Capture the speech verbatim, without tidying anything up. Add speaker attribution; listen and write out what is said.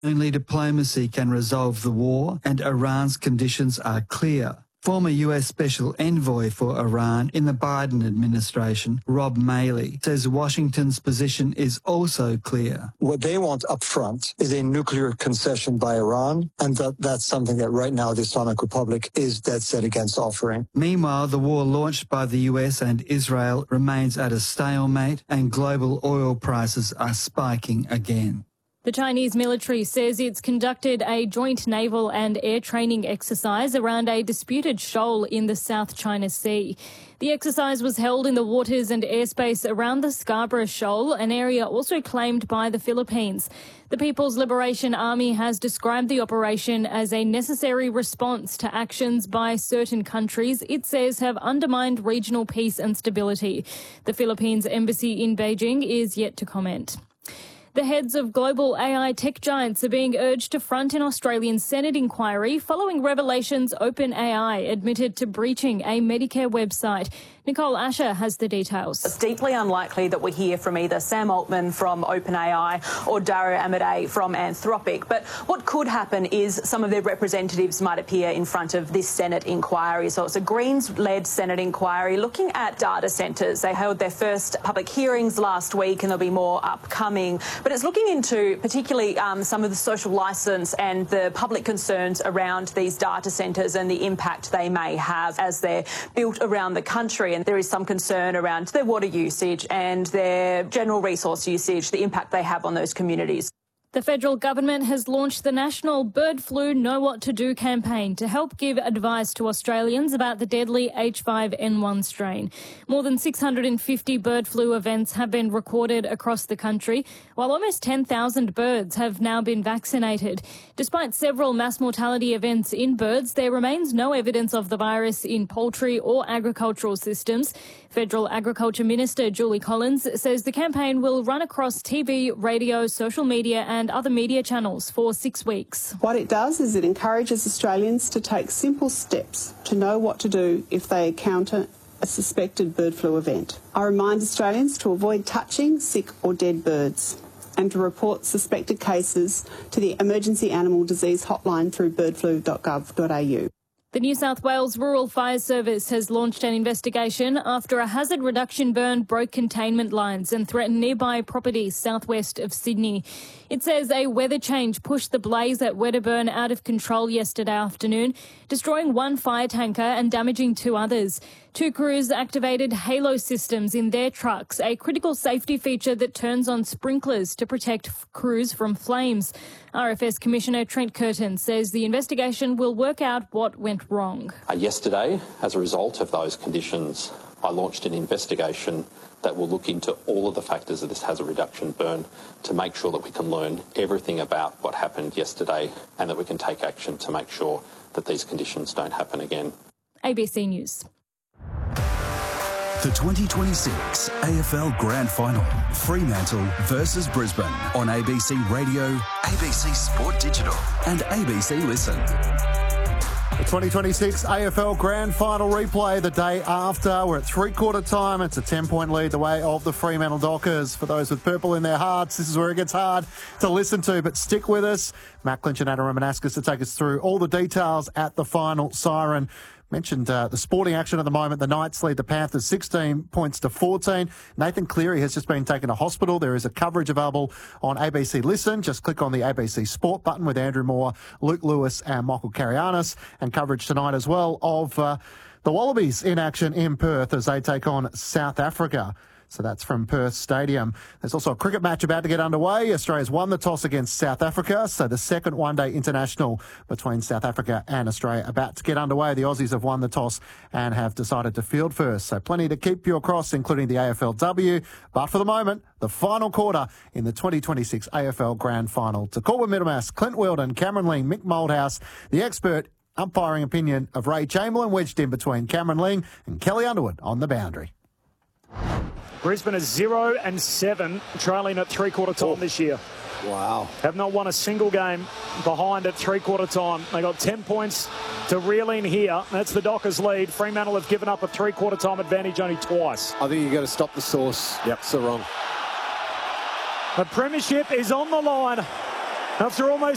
Speaker 1: Only diplomacy can resolve the war, and Iran's conditions are clear. Former U S Special Envoy for Iran in the Biden administration, Rob Maley, says Washington's position is also clear.
Speaker 2: What they want up front is a nuclear concession by Iran, and that, that's something that right now the Islamic Republic is dead set against offering.
Speaker 1: Meanwhile, the war launched by the U S and Israel remains at a stalemate, and global oil prices are spiking again.
Speaker 3: The Chinese military says it's conducted a joint naval and air training exercise around a disputed shoal in the South China Sea. The exercise was held in the waters and airspace around the Scarborough Shoal, an area also claimed by the Philippines. The People's Liberation Army has described the operation as a necessary response to actions by certain countries it says have undermined regional peace and stability. The Philippines embassy in Beijing is yet to comment. The heads of global A I tech giants are being urged to front an Australian Senate inquiry following revelations OpenAI admitted to breaching a Medicare website. Nicole Asher has the details.
Speaker 4: It's deeply unlikely that we hear from either Sam Altman from OpenAI or Dario Amodei from Anthropic. But what could happen is some of their representatives might appear in front of this Senate inquiry. So it's a Greens-led Senate inquiry looking at data centres. They held their first public hearings last week, and there'll be more upcoming. But it's looking into particularly um, some of the social licence and the public concerns around these data centres and the impact they may have as they're built around the country. And there is some concern around their water usage and their general resource usage, the impact they have on those communities.
Speaker 3: The federal government has launched the National Bird Flu Know What to Do campaign to help give advice to Australians about the deadly H five N one strain. More than six hundred fifty bird flu events have been recorded across the country, while almost ten thousand birds have now been vaccinated. Despite several mass mortality events in birds, there remains no evidence of the virus in poultry or agricultural systems. Federal Agriculture Minister Julie Collins says the campaign will run across T V, radio, social media and other media channels for six weeks.
Speaker 5: What it does is it encourages Australians to take simple steps to know what to do if they encounter a suspected bird flu event. I remind Australians to avoid touching sick or dead birds and to report suspected cases to the Emergency Animal Disease Hotline through bird flu dot gov dot a u.
Speaker 3: The New South Wales Rural Fire Service has launched an investigation after a hazard reduction burn broke containment lines and threatened nearby properties southwest of Sydney. It says a weather change pushed the blaze at Wedderburn out of control yesterday afternoon, destroying one fire tanker and damaging two others. Two crews activated halo systems in their trucks, a critical safety feature that turns on sprinklers to protect crews from flames. R F S Commissioner Trent Curtin says the investigation will work out what went wrong.
Speaker 6: Uh, yesterday, as a result of those conditions, I launched an investigation that will look into all of the factors of this hazard reduction burn to make sure that we can learn everything about what happened yesterday and that we can take action to make sure that these conditions don't happen again.
Speaker 3: A B C News.
Speaker 7: The twenty twenty-six A F L Grand Final, Fremantle versus Brisbane on A B C Radio, A B C Sport Digital and A B C Listen.
Speaker 8: The twenty twenty-six A F L Grand Final replay the day after. We're at three-quarter time. It's a ten-point lead the way of the Fremantle Dockers. For those with purple in their hearts, this is where it gets hard to listen to, but stick with us. Matt Clinch and Adam Romanascus to take us through all the details at the final siren. Mentioned uh, the sporting action at the moment. The Knights lead the Panthers sixteen points to fourteen. Nathan Cleary has just been taken to hospital. There is a coverage available on A B C Listen. Just click on the A B C Sport button with Andrew Moore, Luke Lewis and Michael Carianis. And coverage tonight as well of uh, the Wallabies in action in Perth as they take on South Africa. So that's from Perth Stadium. There's also a cricket match about to get underway. Australia's won the toss against South Africa. So the second one-day international between South Africa and Australia about to get underway. The Aussies have won the toss and have decided to field first. So plenty to keep you across, including the A F L W. But for the moment, the final quarter in the twenty twenty-six A F L Grand Final. To Corwin Middlemass, Clint Weldon, Cameron Ling, Mick Moldhouse, the expert umpiring opinion of Ray Chamberlain wedged in between Cameron Ling and Kelly Underwood on the boundary.
Speaker 9: Brisbane is zero and seven, trailing at three-quarter time oh. this year.
Speaker 10: Wow.
Speaker 9: Have not won a single game behind at three-quarter time. They got ten points to reel in here. That's the Dockers lead. Fremantle have given up a three-quarter time advantage only twice.
Speaker 10: I think you've got to stop the sauce.
Speaker 9: Yep.
Speaker 10: So wrong.
Speaker 9: The premiership is on the line after almost